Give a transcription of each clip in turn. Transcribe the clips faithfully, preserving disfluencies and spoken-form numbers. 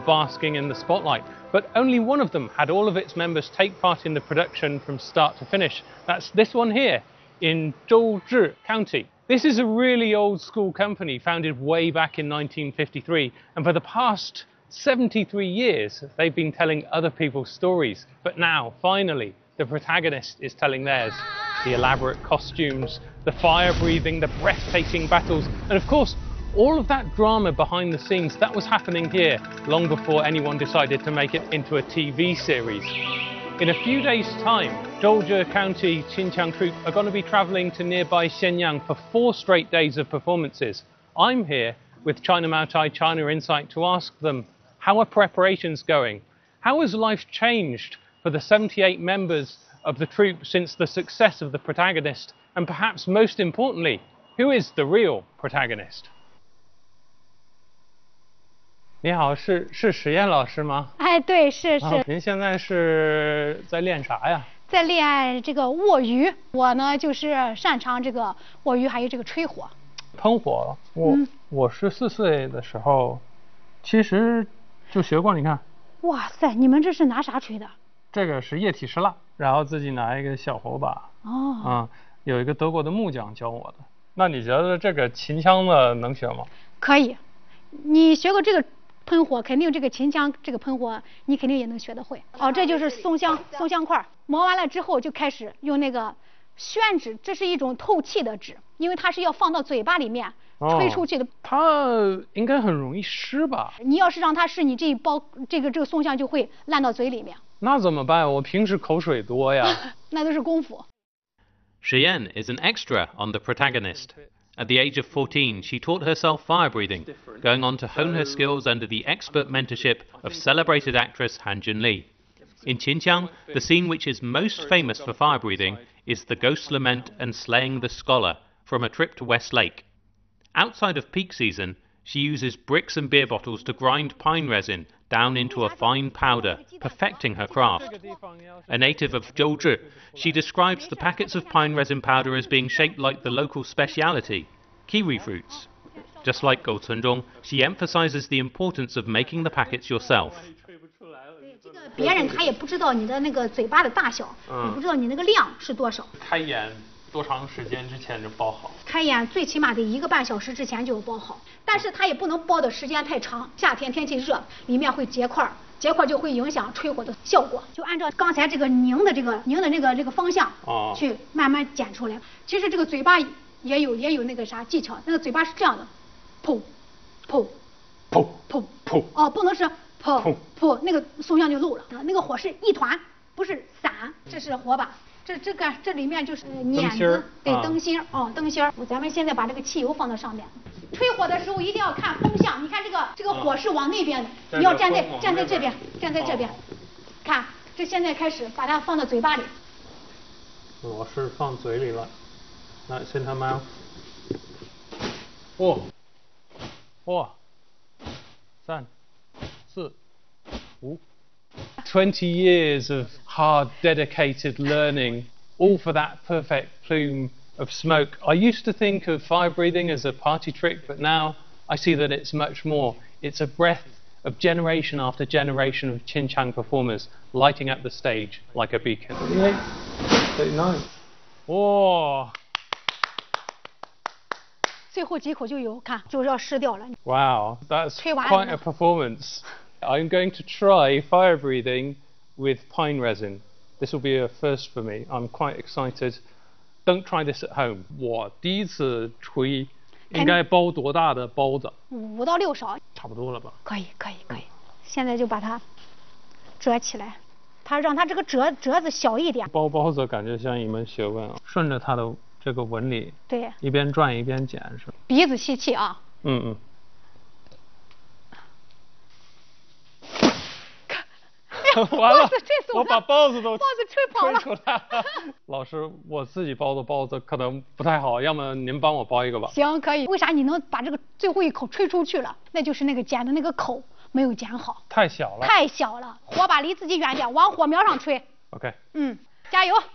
basking in the spotlight. But only one of them had all of its members take part in the production from start to finish. That's this one here in Zhouzhi County. This is a really old school company founded way back in nineteen fifty-three, and for the past seventy-three years they've been telling other people's stories. But now, finally, the protagonist is telling theirs. The elaborate costumes, the fire breathing, the breathtaking battles, and of course, all of that drama behind the scenes, that was happening here long before anyone decided to make it into a T V series. In a few days' time, Zhouzhi County Qinqiang Troupe are going to be travelling to nearby Shenyang for four straight days of performances. I'm here with China Maotai China Insight to ask them, how are preparations going? How has life changed for the seventy-eight members of the troupe since the success of the protagonist? And perhaps most importantly, who is the real protagonist? 你好，是是史燕老师吗？ 哎，对，是是。 啊、您现在是在练啥呀？ 在练这个握鱼。我呢，就是擅长这个握鱼，还有这个吹火。 喷火，我、嗯、我十四岁的时候，其实就学过。你看。 哇塞，你们这是拿啥吹的？ 这个是液体石蜡，然后自己拿一个小火把。哦。嗯，有一个德国的木匠教我的。那你觉得这个秦腔的能学吗？ 可以，你学过这个。喷火肯定这个秦腔这个喷火你肯定也能学得会哦。这就是松香松香块磨完了之后就开始用那个宣纸，这是一种透气的纸，因为它是要放到嘴巴里面吹出去的。哦、 它应该很容易湿吧？ 你要是让它湿，你这一包这个这个松香就会烂到嘴里面。 那怎么办？我平时口水多呀。 那都是功夫。 Shiyan is an extra on the protagonist. At the age of fourteen, she taught herself fire breathing, going on to hone her skills under the expert mentorship of celebrated actress Han Junli. In Xinjiang, the scene which is most famous for fire breathing is the Ghost Lament and Slaying the Scholar from A Trip to West Lake. Outside of peak season, she uses bricks and beer bottles to grind pine resin down into a fine powder, perfecting her craft. A native of Zhouzhi, she describes the packets of pine resin powder as being shaped like the local speciality, kiwi fruits. Just like Go Cunzhong, she emphasizes the importance of making the packets yourself. 别人他也不知道你的那个嘴巴的大小，也不知道你那个量是多少。 开演多长时间之前就包好？ 开演最起码得一个半小时之前就包好，但是它也不能包的时间太长。夏天天气热，里面会结块，结块就会影响吹火的效果。就按照刚才这个拧的这个拧的这个这个方向，哦，去慢慢剪出来。其实这个嘴巴也有也有那个啥技巧，那个嘴巴是这样的，噗，噗， 噗噗噗， 哦，不能是噗噗，那个松香就漏了。那个火是一团，不是散。这是火把。这这个这里面就是碾子，对，灯芯儿，哦，灯芯儿。咱们现在把这个汽油放到上面，吹火的时候一定要看风向。你看这个这个火是往那边的，你要站在站在这边，站在这边。看，这现在开始把它放到嘴巴里。 我是放嘴里了，来，先他妈。哦，哦，三，四，五。twenty years of hard, dedicated learning, all for that perfect plume of smoke. I used to think of fire breathing as a party trick, but now I see that it's much more. It's a breath of generation after generation of Xinjiang performers lighting up the stage like a beacon. thirty-eight, thirty-nine. Oh! 最后几口就有，看就是要湿掉了。 Wow, that's quite a performance. I'm going to try fire breathing with pine resin. This will be a first for me. I'm quite excited. Don't try this at home. 我第一次吹，应该包多大的包子？ 五到六勺。 差不多了吧？ 可以，可以，可以。现在就把它折起来，它让它这个折折子小一点。 包包子感觉像一门学问啊，顺着它的这个纹理， 对， 一边转一边剪是吧？ 鼻子吸气啊。 嗯嗯。完了，我把包子都包子吹跑了。 吹出来了。老师，我自己包的包子可能不太好，要么您帮我包一个吧。 行，可以。为啥你能把这个最后一口吹出去了？那就是那个剪的那个口没有剪好。 太小了。 太小了，火把离自己远点，往火苗上吹。 OK。 嗯，加油。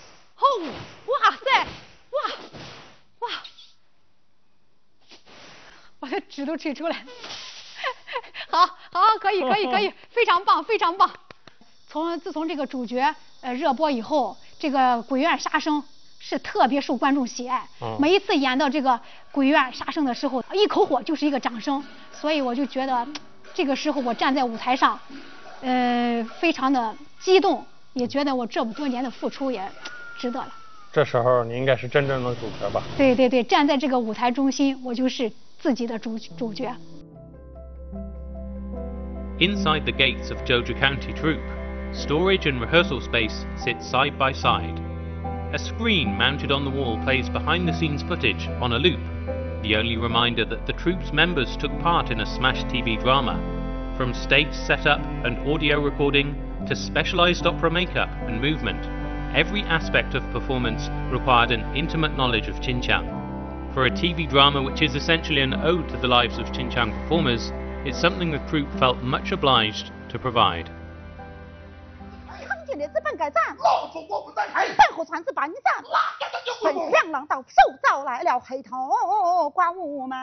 哦，哇塞，哇，哇。 的纸都吹出来。好，好，可以，可以，可以，非常棒，非常棒。从自从这个主角呃热播以后，这个鬼院杀生是特别受观众喜爱。嗯、每一次演到这个鬼院杀生的时候，一口火就是一个掌声，所以我就觉得这个时候我站在舞台上，呃，非常的激动，也觉得我这么多年的付出也值得了。 这时候你应该是真正的主角吧？ 对对对，站在这个舞台中心，我就是自己的主主角。 Inside the gates of Jeoju County Troupe, storage and rehearsal space sit side by side. A screen mounted on the wall plays behind-the-scenes footage on a loop, the only reminder that the troupe's members took part in a Smash T V drama. From stage setup and audio recording to specialized opera makeup and movement, every aspect of performance required an intimate knowledge of Xinqiang. For a T V drama which is essentially an ode to the lives of Xinqiang performers, it's something the troupe felt much obliged to provide. 康健的资本改战，老祖国不再开，战后传至百战，本相郎道受召来了，黑头刮雾门。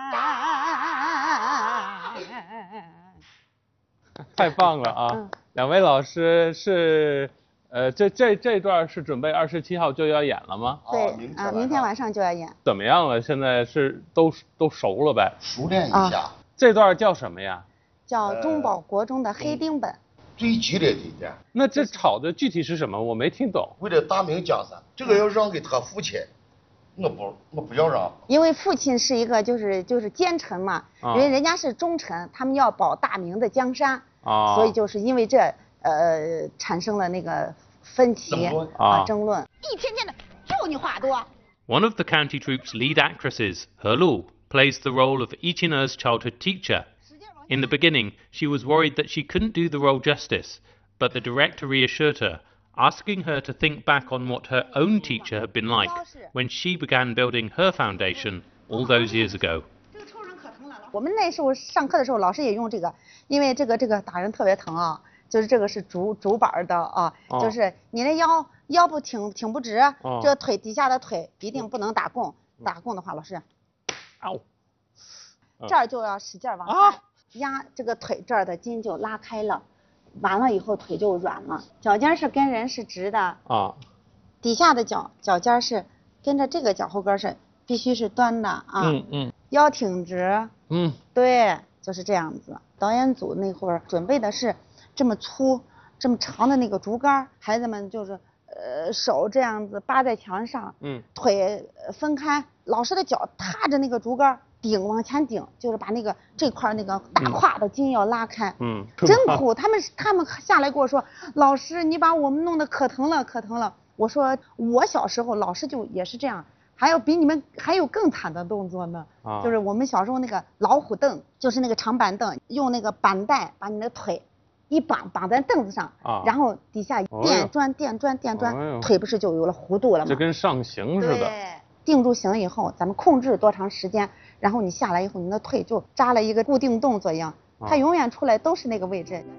太棒了啊！嗯、两位老师是，呃，这这这段是准备二十七号就要演了吗？ 对，啊，明天晚上就要演。 怎么样了？现在是都都熟了呗？ 熟练一下。啊、 这段叫什么呀？ 叫中保国中的黑丁本。 最激烈的一点。 那这吵的具体是什么？我没听懂。 为了大明江山，这个要让给他父亲。我不，我不要让。 因为父亲是一个就是就是奸臣嘛，因为人家是忠臣，他们要保大明的江山，啊，所以就是因为这呃产生了那个分歧啊争论。一天天的就你话多。 One of the county troupe's lead actresses, He Lu, plays the role of I Qin-er's childhood teacher. In the beginning, she was worried that she couldn't do the role justice, but the director reassured her, asking her to think back on what her own teacher had been like when she began building her foundation all those years ago. 我们那时候上课的时候，老师也用这个，因为这个这个打人特别疼啊，就是这个是竹竹板的啊，哦、就是你的腰腰部挺挺不直，哦、这腿底下的腿一定不能打供，嗯、打供的话，老师， 嗷， 这儿就要使劲往下压，这个腿这儿的筋就拉开了。完了以后腿就软了，脚尖是跟人是直的啊，底下的脚脚尖是跟着这个脚后跟是必须是端的啊，嗯嗯，腰挺直，嗯，对，就是这样子。导演组那会儿准备的是这么粗、这么长的那个竹竿，孩子们就是呃手这样子扒在墙上，嗯，腿分开，老师的脚踏着那个竹竿。顶往前顶，就是把那个这块那个大胯的筋要拉开，嗯，真苦。他们他们下来跟我说，老师你把我们弄得可疼了可疼了。我说我小时候老师就也是这样，还有比你们还有更惨的动作呢，啊、就是我们小时候那个老虎凳，就是那个长板凳，用那个板带把你的腿一绑绑在凳子上，啊、然后底下垫砖垫砖垫砖，哎、腿不是就有了弧度了吗？ 就跟上刑似的。 对，定住刑以后，咱们控制多长时间？然后你下来以后，你的腿就扎了一个固定动作一样，它永远出来都是那个位置。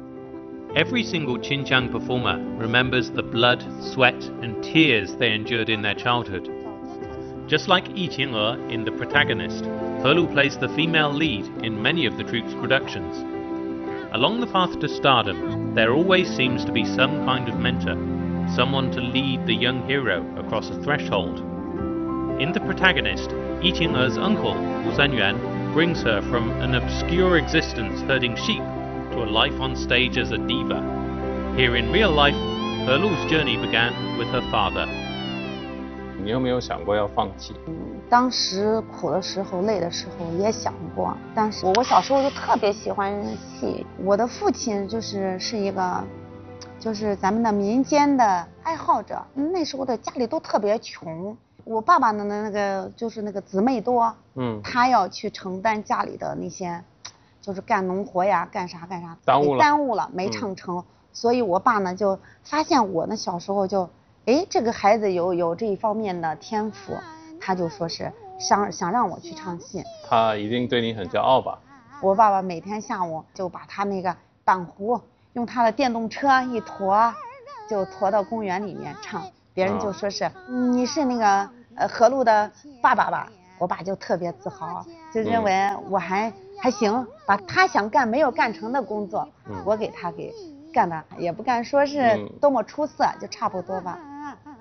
Every single Xinqiang performer remembers the blood, sweat, and tears they endured in their childhood. Just like I Qin-er in The Protagonist, He Lu plays the female lead in many of the troupe's productions. Along the path to stardom, there always seems to be some kind of mentor, someone to lead the young hero across a threshold. In The Protagonist, I Qin-er's uncle, Wu Zanyuan, brings her from an obscure existence herding sheep to a life on stage as a diva. Here in real life, He Lu's journey began with her father. 你有没有想过要放弃？ 当时苦的时候、累的时候也想过，但是我我小时候就特别喜欢戏。我的父亲就是是一个，就是咱们的民间的爱好者。那时候的家里都特别穷。我爸爸的那个就是那个姊妹多，嗯，他要去承担家里的那些，就是干农活呀，干啥干啥， 耽误了， 耽误了，没成成。嗯、所以我爸呢就发现我呢小时候就，哎，这个孩子有有这一方面的天赋，他就说是想想让我去唱戏。 他一定对你很骄傲吧？ 我爸爸每天下午就把他那个板胡用他的电动车一驮，就驮到公园里面唱。别人就说是、啊、你是那个呃何璐的爸爸吧， 我爸就特别自豪，就认为我还、嗯、还行，把他想干没有干成的工作，嗯、我给他给干的，也不敢说是多么出色，嗯、就差不多吧。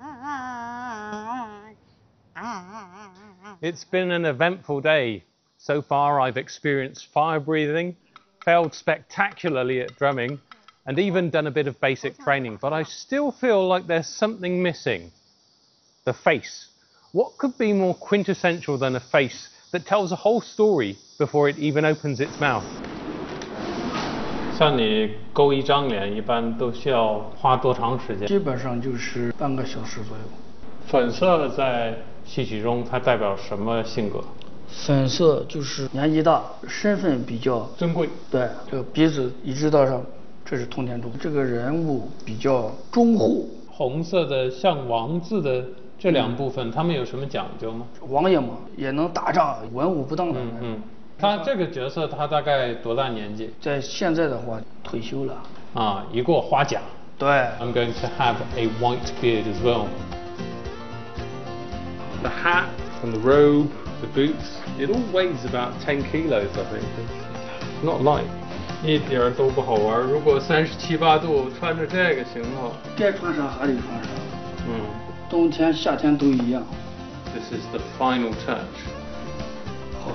It's been an eventful day. So far, I've experienced fire breathing, failed spectacularly at drumming, and even done a bit of basic training. But I still feel like there's something missing. The face. What could be more quintessential than a face that tells a whole story before it even opens its mouth? 像你勾一张脸，一般都需要花多长时间？ 基本上就是半个小时左右。 粉色在戏曲中它代表什么性格？ 粉色就是年纪大，身份比较尊贵。 对，这个鼻子一直到上，这是通天柱。这个人物比较忠厚。 红色的像王字的这两部分，嗯、他们有什么讲究吗？ 王爷嘛，也能打仗，文武不当的。 嗯嗯。他这个角色他大概多大年纪？ 在现在的话，退休了。 啊，一过花甲。 对。 I'm going to have a white beard as well. The hat and the robe, the boots, it all weighs about ten kilos, I think. It's not light. 一点儿都不好玩。如果三十七八度穿着这个行头， 该穿啥还得穿啥。 嗯， 冬天夏天都一样。 This is the final touch. 好。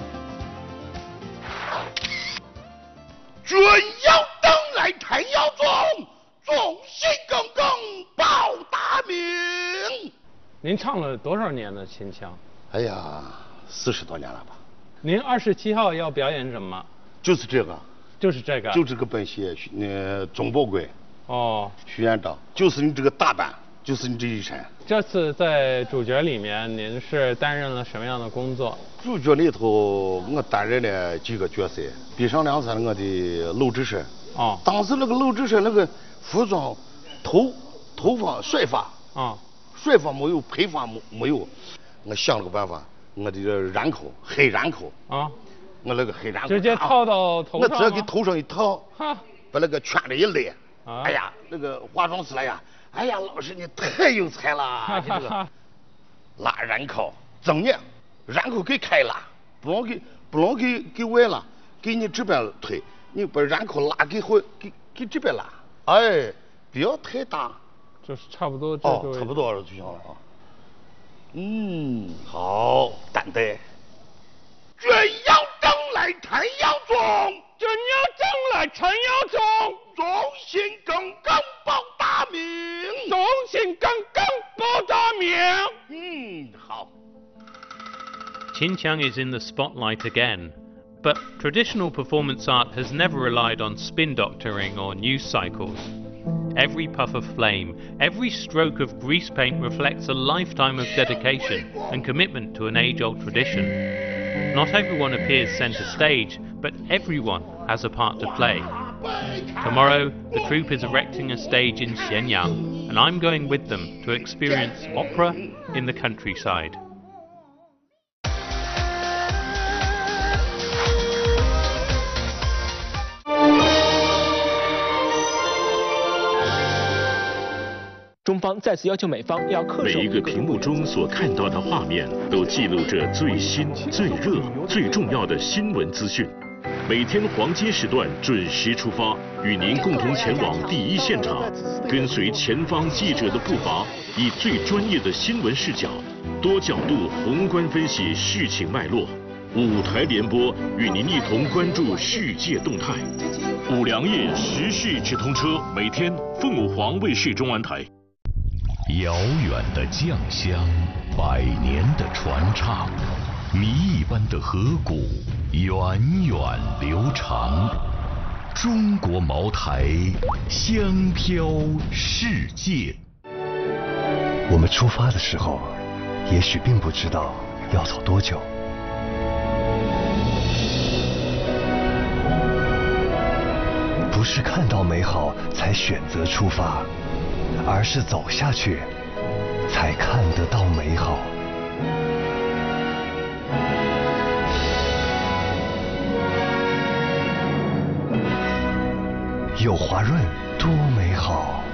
准要登来弹腰中，众心耿耿报大名。 您唱了多少年的秦腔？ 哎呀，四十多年了吧。 您二十七号要表演什么？ 就是这个。 就是这个。 就这个本戏，呃，钟宝贵。 哦。 徐院长，就是你这个打扮，就是你这一身。 这次在主角里面，您是担任了什么样的工作？ 主角里头，我担任了几个角色。闭上两次，我的鲁智深。 哦。 当时那个鲁智深那个服装、头、头发、甩发。 啊。 甩发没有，配发没没有，我想了个办法，我的这染口黑染口啊， 我那个黑染口直接套到头上， 我直接给头上一套， 哈， 把那个圈子一勒， 啊、 哎呀，那个化妆师来呀，哎呀，老师你太有才了，你这个拉染口，正面染口给开拉，不能给不能给给外拉，给你这边推，你把染口拉给后给给这边拉，哎，不要太大。 就是差不多这个哦，差不多了就行了啊。嗯，好，担待。准要登来弹腰中， 准要登来弹腰中， 忠心耿耿报大名， 忠心耿耿报大名。 嗯，好。 Qinqiang is in the spotlight again, but traditional performance art has never relied on spin doctoring or news cycles. Every puff of flame, every stroke of grease paint reflects a lifetime of dedication and commitment to an age-old tradition. Not everyone appears centre stage, but everyone has a part to play. Tomorrow, the troupe is erecting a stage in Xianyang, and I'm going with them to experience opera in the countryside. 中方再次要求美方要恪守。 每一个屏幕中所看到的画面，都记录着最新、最热、最重要的新闻资讯。每天黄金时段准时出发，与您共同前往第一现场，跟随前方记者的步伐，以最专业的新闻视角，多角度宏观分析事情脉络。五台联播与您一同关注世界动态。五粮液时事直通车，每天凤凰卫视中文台。 遥远的酱香，百年的传唱，谜一般的河谷，源远流长。中国茅台，香飘世界。 我们出发的时候，也许并不知道要走多久。不是看到美好才选择出发，而是走下去才看得到美好。有华润多美好。